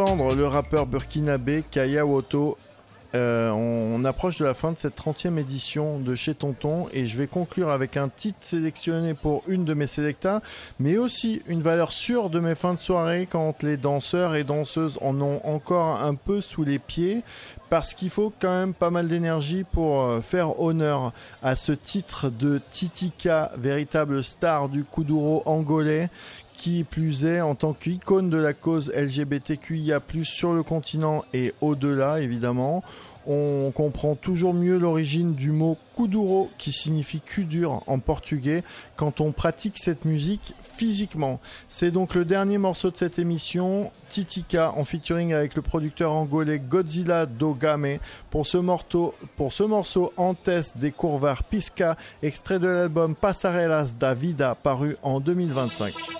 d'entendre le rappeur burkinabé Kaya Woto. On approche de la fin de cette 30e édition de Chez Tonton et je vais conclure avec un titre sélectionné pour une de mes sélectas, mais aussi une valeur sûre de mes fins de soirée quand les danseurs et danseuses en ont encore un peu sous les pieds, parce qu'il faut quand même pas mal d'énergie pour faire honneur à ce titre de Titika, véritable star du kuduro angolais, qui plus est en tant qu'icône de la cause LGBTQIA+, sur le continent et au-delà évidemment. On comprend toujours mieux l'origine du mot kuduro qui signifie cul dur en portugais quand on pratique cette musique physiquement. C'est donc le dernier morceau de cette émission, Titika en featuring avec le producteur angolais Godzilla Dogame pour ce morceau Antes de Curvar Pisca, extrait de l'album Passarelas da Vida paru en 2025.